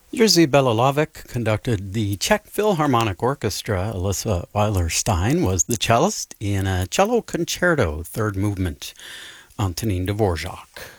Jerzy Belohlavek conducted the Czech Philharmonic Orchestra. Alyssa Weiler-Stein was the cellist in a cello concerto, third movement, Antonin Dvorak.